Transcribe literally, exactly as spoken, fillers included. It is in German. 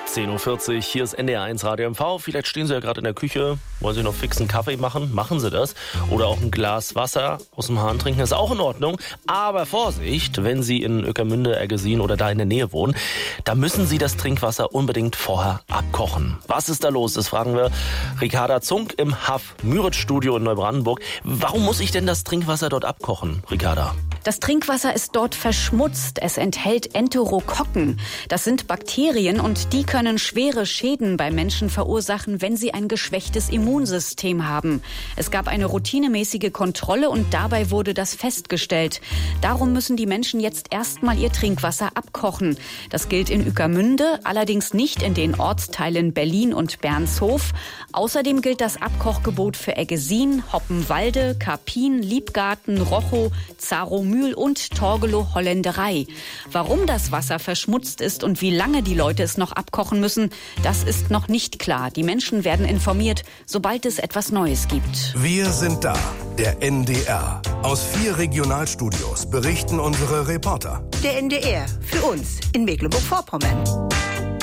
zehn Uhr vierzig, hier ist N D R eins Radio M V. Vielleicht stehen Sie ja gerade in der Küche, wollen Sie noch fix einen Kaffee machen? Machen Sie das. Oder auch ein Glas Wasser aus dem Hahn trinken, ist auch in Ordnung. Aber Vorsicht, wenn Sie in Ueckermünde, Ergesien oder da in der Nähe wohnen, da müssen Sie das Trinkwasser unbedingt vorher abkochen. Was ist da los? Das fragen wir Ricarda Zunk im Haff-Müritz-Studio in Neubrandenburg. Warum muss ich denn das Trinkwasser dort abkochen, Ricarda? Das Trinkwasser ist dort verschmutzt. Es enthält Enterokokken. Das sind Bakterien und die können schwere Schäden bei Menschen verursachen, wenn sie ein geschwächtes Immunsystem haben. Es gab eine routinemäßige Kontrolle und dabei wurde das festgestellt. Darum müssen die Menschen jetzt erstmal ihr Trinkwasser abkochen. Das gilt in Ueckermünde, allerdings nicht in den Ortsteilen Berlin und Bernshof. Außerdem gilt das Abkochgebot für Ergesien, Hoppenwalde, Karpin, Liebgarten, Rochow, Zaromühl und Torgelow Holländerei. Warum das Wasser verschmutzt ist und wie lange die Leute es noch abkochen müssen, das ist noch nicht klar. Die Menschen werden informiert, sobald es etwas Neues gibt. Wir sind da, der N D R. Aus vier Regionalstudios berichten unsere Reporter. Der N D R, für uns in Mecklenburg-Vorpommern.